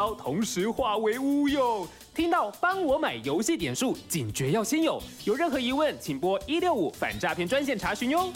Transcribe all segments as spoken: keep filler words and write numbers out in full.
钞同时化为乌有。听到帮我买游戏点数，警觉要先有。有任何疑问，请拨一六五反诈骗专线查询哟。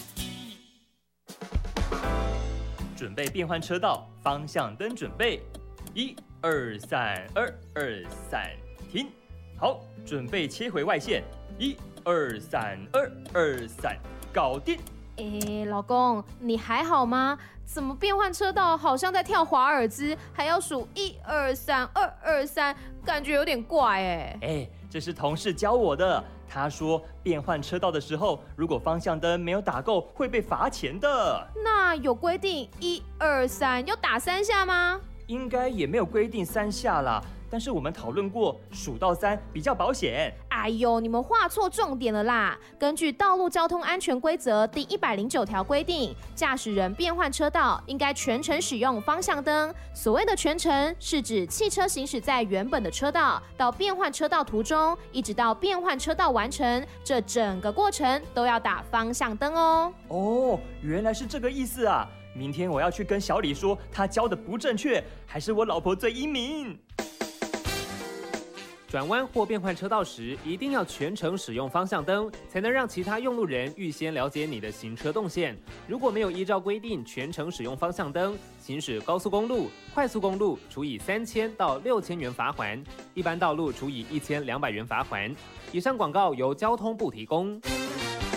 准备变换车道，方向灯准备，一二三，二二三，停。好，准备切回外线，一二三，二二三，搞定。 诶，老公，你还好吗？怎么变换车道好像在跳华尔兹，还要数一二三，二二三，感觉有点怪哎。 哎，这是同事教我的。他说变换车道的时候，如果方向灯没有打够，会被罚钱的。 那有规定一二三要打三下吗？ 应该也没有规定三下啦。但是我们讨论过，数到三比较保险。 哎呦，你们画错重点了啦！根据《道路交通安全规则》第一百零九条规定，驾驶人变换车道应该全程使用方向灯。所谓的全程，是指汽车行驶在原本的车道，到变换车道途中，一直到变换车道完成，这整个过程都要打方向灯哦。 哦，原来是这个意思啊！明天我要去跟小李说，他教的不正确，还是我老婆最英明。 转弯或变换车道时，一定要全程使用方向灯，才能让其他用路人预先了解你的行车动线。如果没有依照规定全程使用方向灯，行驶高速公路、快速公路处以三千到六千元罚锾，一般道路处以一千两百元罚锾。以上广告由交通部提供。